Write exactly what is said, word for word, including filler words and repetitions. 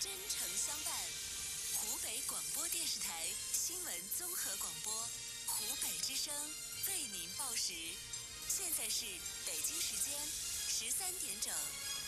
真诚相伴。湖北广播电视台新闻综合广播，湖北之声为您报时。现在是北京时间十三点整。